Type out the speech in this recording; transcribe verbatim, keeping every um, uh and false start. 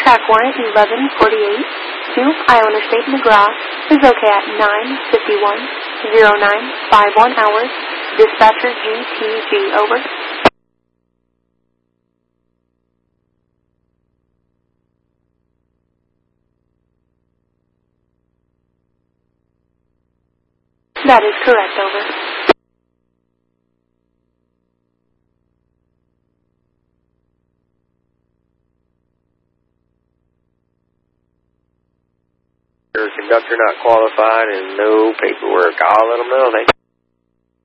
Track one at eleven forty-eight to Iona State McGraw is okay at nine fifty-one oh nine fifty-one hours. Dispatcher G T G, over. That is correct, over. Conductor not qualified and no paperwork. I'll let them know. Thank you.